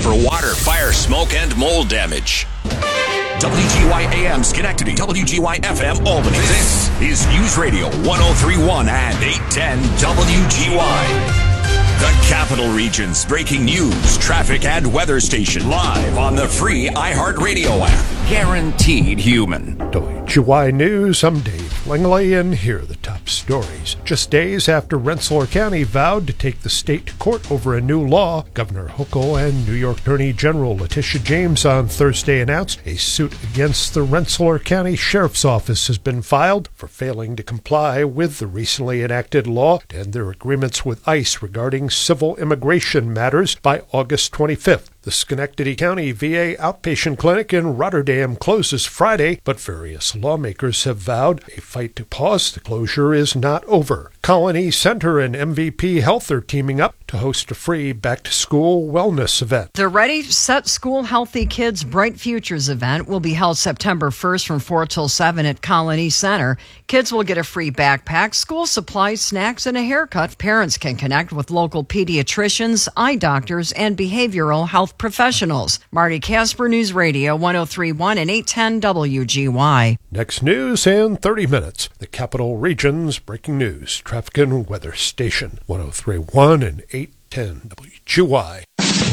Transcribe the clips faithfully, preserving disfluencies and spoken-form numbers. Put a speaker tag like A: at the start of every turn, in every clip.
A: for water, fire, smoke, and mold damage. W G Y A M Schenectady, W G Y F M Albany. This is News Radio one oh three point one and eight ten W G Y. The Capital Region's breaking news, traffic, and weather station live on the free iHeartRadio app. Guaranteed human.
B: W G Y News, I'm Dave Langley, and here are the top stories. Just days after Rensselaer County vowed to take the state to court over a new law, Governor Hochul and New York Attorney General Letitia James on Thursday announced a suit against the Rensselaer County Sheriff's Office has been filed for failing to comply with the recently enacted law and their agreements with ICE regarding civil immigration matters by August twenty-fifth. The Schenectady County V A outpatient clinic in Rotterdam closes Friday, but various lawmakers have vowed a fight to pause the closure is not over. Colony Center and M V P Health are teaming up to host a free back-to-school wellness event.
C: The Ready, Set, School, Healthy Kids, Bright Futures event will be held September first from four till seven at Colony Center. Kids will get a free backpack, school supplies, snacks, and a haircut. Parents can connect with local pediatricians, eye doctors, and behavioral health professionals. Marty Casper, News Radio one oh three point one and eight ten W G Y.
B: Next news in thirty minutes. The Capital Region's breaking news, traffic and weather station one oh three point one and eight ten W G Y.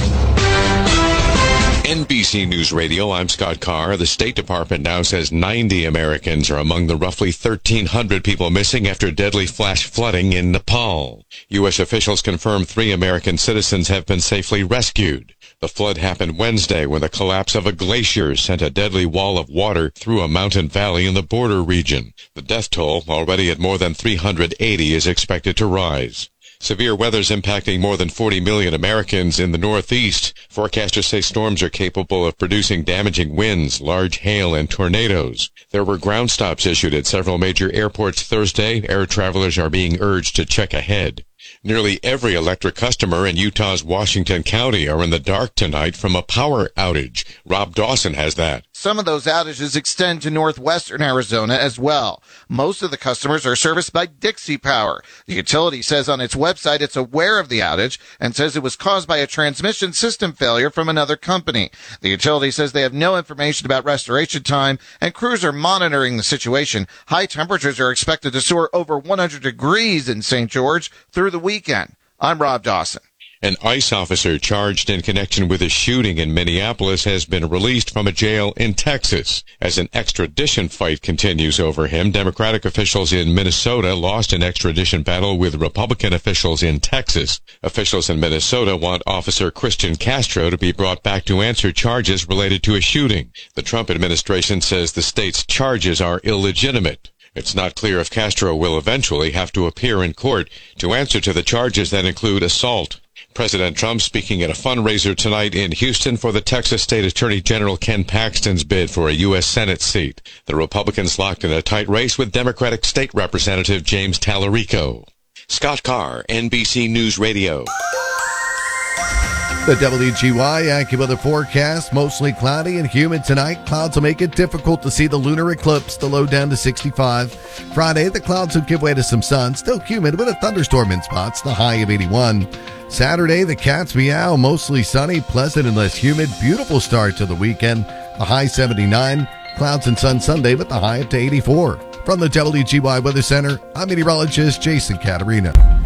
D: N B C News Radio, I'm Scott Carr. The State Department now says ninety Americans are among the roughly thirteen hundred people missing after deadly flash flooding in Nepal. U S officials confirm three American citizens have been safely rescued. The flood happened Wednesday when the collapse of a glacier sent a deadly wall of water through a mountain valley in the border region. The death toll, already at more than three hundred eighty, is expected to rise. Severe weather's impacting more than forty million Americans in the Northeast. Forecasters say storms are capable of producing damaging winds, large hail, and tornadoes. There were ground stops issued at several major airports Thursday. Air travelers are being urged to check ahead. Nearly every electric customer in Utah's Washington County are in the dark tonight from a power outage. Rob Dawson has that.
E: Some of those outages extend to northwestern Arizona as well. Most of the customers are serviced by Dixie Power. The utility says on its website it's aware of the outage and says it was caused by a transmission system failure from another company. The utility says they have no information about restoration time, and crews are monitoring the situation. High temperatures are expected to soar over one hundred degrees in Saint George through the weekend. I'm Rob Dawson.
D: An ICE officer charged in connection with a shooting in Minneapolis has been released from a jail in Texas. As an extradition fight continues over him, Democratic officials in Minnesota lost an extradition battle with Republican officials in Texas. Officials in Minnesota want Officer Christian Castro to be brought back to answer charges related to a shooting. The Trump administration says the state's charges are illegitimate. It's not clear if Castro will eventually have to appear in court to answer to the charges that include assault. President Trump speaking at a fundraiser tonight in Houston for the Texas State Attorney General Ken Paxton's bid for a U S Senate seat. The Republicans locked in a tight race with Democratic State Representative James Tallarico. Scott Carr, N B C News Radio.
F: The W G Y AccuWeather forecast, mostly cloudy and humid tonight. Clouds will make it difficult to see the lunar eclipse, the low down to sixty-five. Friday, the clouds will give way to some sun, still humid with a thunderstorm in spots, the high of eighty-one. Saturday, the cats meow, mostly sunny, pleasant and less humid. Beautiful start to the weekend, the high seventy-nine. Clouds and sun Sunday with the high up to eighty-four. From the W G Y Weather Center, I'm meteorologist Jason Caterina.